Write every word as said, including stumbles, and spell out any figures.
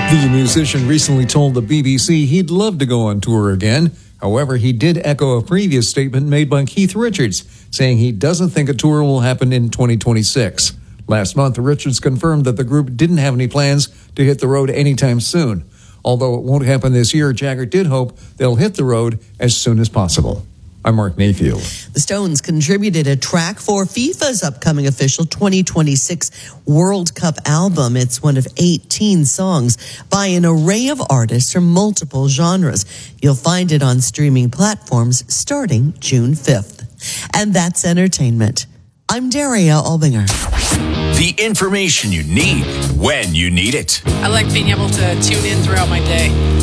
The musician recently told the B B C he'd love to go on tour again. However, he did echo a previous statement made by Keith Richards, saying he doesn't think a tour will happen in twenty twenty-six. Last month, Richards confirmed that the group didn't have any plans to hit the road anytime soon. Although it won't happen this year, Jagger did hope they'll hit the road as soon as possible. I'm Mark Mayfield. The Stones contributed a track for FIFA's upcoming official twenty twenty-six World Cup album. It's one of eighteen songs by an array of artists from multiple genres. You'll find it on streaming platforms starting June fifth. And that's entertainment. I'm Daria Albinger. The information you need when you need it. I like being able to tune in throughout my day.